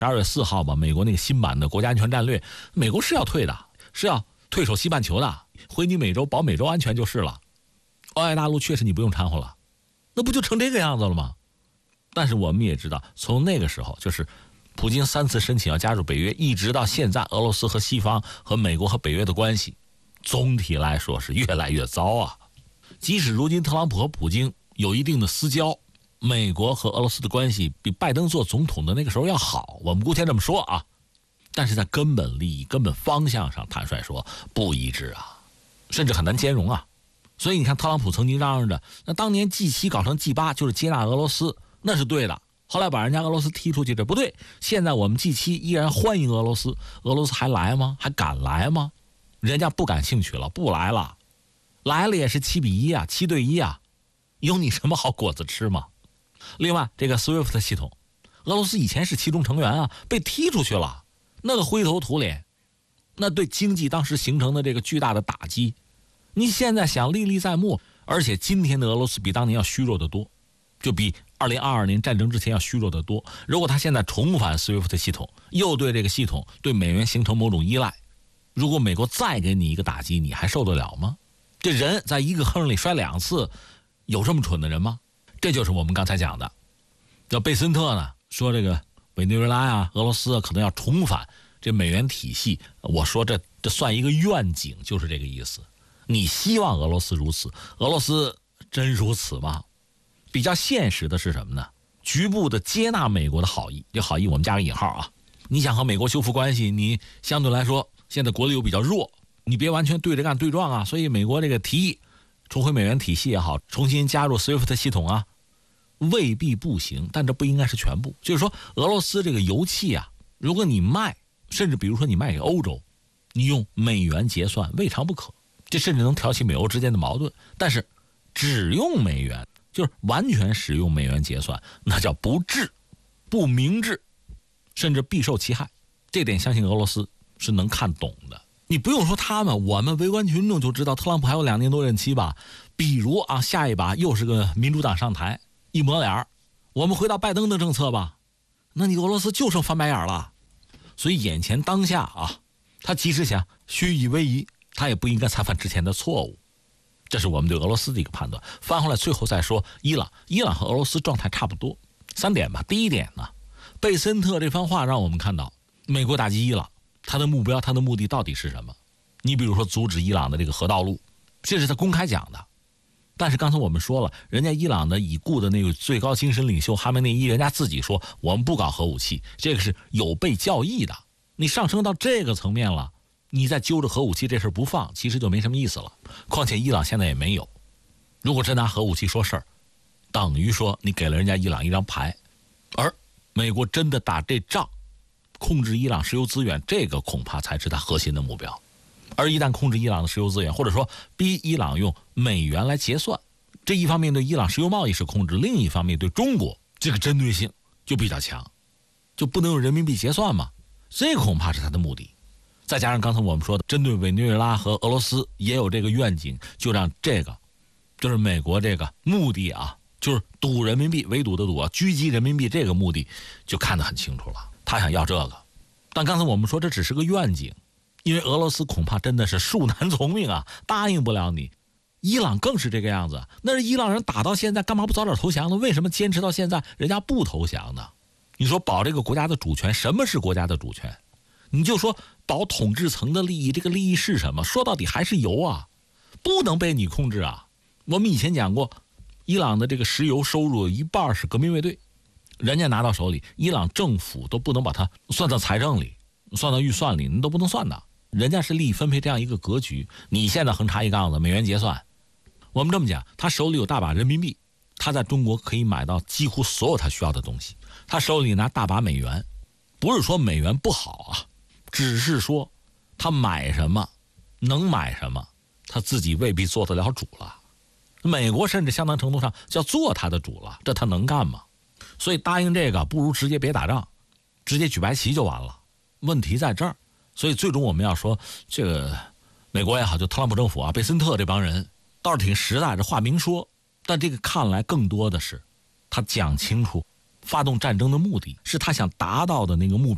12月4号吧，美国那个新版的国家安全战略，美国是要退的，是要退守西半球的，回你美洲保美洲安全就是了。欧亚大陆确实你不用掺和了，那不就成这个样子了吗？但是我们也知道，从那个时候就是普京3次申请要加入北约，一直到现在，俄罗斯和西方和美国和北约的关系总体来说是越来越糟啊。即使如今特朗普和普京有一定的私交，美国和俄罗斯的关系比拜登做总统的那个时候要好，我们姑且这么说啊，但是在根本利益、根本方向上，坦率说不一致啊，甚至很难兼容啊。所以你看，特朗普曾经嚷嚷着，那当年 G7 搞成 G8 就是接纳俄罗斯，那是对的。后来把人家俄罗斯踢出去，这不对。现在我们 G7 依然欢迎俄罗斯，俄罗斯还来吗？还敢来吗？人家不感兴趣了，不来了，来了也是7-1啊，7对1啊，有你什么好果子吃吗？另外，这个 SWIFT 系统，俄罗斯以前是其中成员啊，被踢出去了，那个灰头土脸，那对经济当时形成的这个巨大的打击，你现在想历历在目。而且今天的俄罗斯比当年要虚弱得多，就比2022年战争之前要虚弱得多。如果他现在重返 SWIFT 系统，又对这个系统对美元形成某种依赖，如果美国再给你一个打击，你还受得了吗？这人在一个坑里摔2次，有这么蠢的人吗？这就是我们刚才讲的。这贝森特呢说，这个委内瑞拉啊、俄罗斯可能要重返这美元体系。我说这算一个愿景，就是这个意思。你希望俄罗斯如此，俄罗斯真如此吗？比较现实的是什么呢？局部的接纳美国的好意，这好意我们加个引号啊。你想和美国修复关系，你相对来说现在国力又比较弱，你别完全对着干对撞啊。所以美国这个提议重回美元体系也好，重新加入 SWIFT 系统啊，未必不行，但这不应该是全部。就是说，俄罗斯这个油气啊，如果你卖，甚至比如说你卖给欧洲，你用美元结算未尝不可，这甚至能挑起美欧之间的矛盾。但是只用美元，就是完全使用美元结算，那叫不智、不明智，甚至必受其害。这点相信俄罗斯是能看懂的。你不用说他们，我们围观群众就知道，特朗普还有2年多任期吧。比如啊，下一把又是个民主党上台，一抹脸，我们回到拜登的政策吧，那你俄罗斯就剩翻白眼了。所以眼前当下啊，他即使想虚以为夷，他也不应该再犯之前的错误。这是我们对俄罗斯的一个判断。翻回来最后再说伊朗和俄罗斯状态差不多。3点吧。第一点呢，贝森特这番话让我们看到美国打击伊朗，他的目标、他的目的到底是什么？你比如说阻止伊朗的这个核道路，这是他公开讲的。但是刚才我们说了，人家伊朗的已故的那个最高精神领袖哈梅内伊，人家自己说我们不搞核武器，这个是有被教义的。你上升到这个层面了，你再揪着核武器这事不放，其实就没什么意思了。况且伊朗现在也没有，如果真拿核武器说事儿，等于说你给了人家伊朗一张牌。而美国真的打这仗，控制伊朗石油资源，这个恐怕才是他核心的目标。而一旦控制伊朗的石油资源，或者说逼伊朗用美元来结算，这一方面对伊朗石油贸易是控制，另一方面对中国这个针对性就比较强，就不能用人民币结算嘛，这恐怕是他的目的。再加上刚才我们说的，针对委内瑞拉和俄罗斯也有这个愿景，就让这个就是美国这个目的啊，就是赌人民币，围堵的堵啊，狙击人民币，这个目的就看得很清楚了，他想要这个。但刚才我们说这只是个愿景，因为俄罗斯恐怕真的是恕难从命啊，答应不了你。伊朗更是这个样子，那是伊朗人打到现在，干嘛不早点投降呢？为什么坚持到现在人家不投降呢？你说保这个国家的主权，什么是国家的主权？你就说保统治层的利益，这个利益是什么？说到底还是油啊，不能被你控制啊。我们以前讲过，伊朗的这个石油收入有一半是革命卫队，人家拿到手里，伊朗政府都不能把它算到财政里，算到预算里，你都不能算的。人家是利益分配这样一个格局，你现在横插一杠子，美元结算。我们这么讲，他手里有大把人民币，他在中国可以买到几乎所有他需要的东西，他手里拿大把美元，不是说美元不好啊，只是说他买什么能买什么，他自己未必做得了主了。美国甚至相当程度上叫做他的主了，这他能干吗？所以答应这个不如直接别打仗，直接举白旗就完了。问题在这儿。所以最终我们要说，这个美国也好，就特朗普政府啊，贝森特这帮人倒是挺实在，这话明说。但这个看来更多的是他讲清楚发动战争的目的，是他想达到的那个目标。